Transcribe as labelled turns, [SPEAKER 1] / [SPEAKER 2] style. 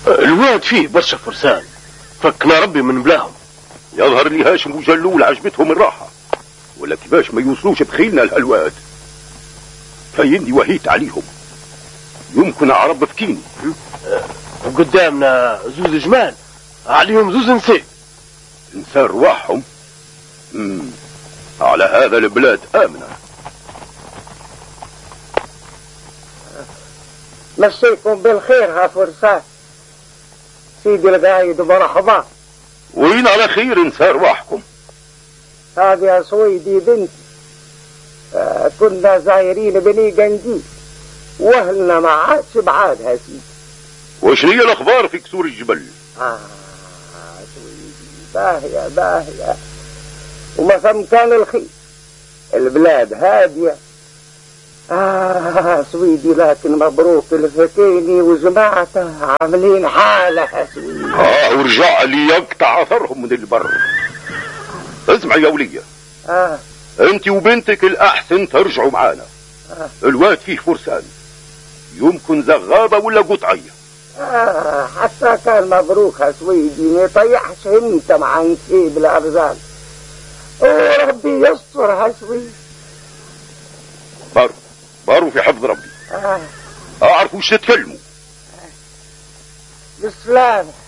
[SPEAKER 1] الواد فيه برشا فرسان، فكنا ربي من بلاهم.
[SPEAKER 2] يظهر لي هاشم وجلول عجبتهم الراحة، ولا كيفاش ما يوصلوش بخيلنا لهالواد. فيندي وهيت عليهم، يمكن اعرب بكيني.
[SPEAKER 1] قدامنا زوز جمال عليهم زوز نساء.
[SPEAKER 2] نساء رواحهم؟ على هذا البلاد آمنة.
[SPEAKER 3] مسيكم بالخير ها فرسان. سيدي القايد ومرحبا.
[SPEAKER 2] وين على خير نساء رواحكم؟
[SPEAKER 3] هذه يا سويدي بنتي. كنا زايرين بني قنديل واهلنا ما عادش بعادها سيدي.
[SPEAKER 2] وش هي الاخبار في كسور الجبل؟
[SPEAKER 3] سويدي باهية باهية وما ثم كان الخير. البلاد هادية. سويدي لكن مبروك الفكيني وجماعته عاملين حالة سويدي.
[SPEAKER 2] ورجع لي يقطع اثرهم من البر. اسمع يا ولية، انت وبنتك الاحسن ترجعوا معانا. الواد فيه فرسان، يمكن زغابة ولا قطعية.
[SPEAKER 3] حتى كان مبروك يا سويدي، ما يطيحش انت مع نسيب الارزاق. وربي يستر يا سويدي.
[SPEAKER 2] بارو في حفظ ربي. اعرف وش تتكلموا.
[SPEAKER 3] بالسلامة.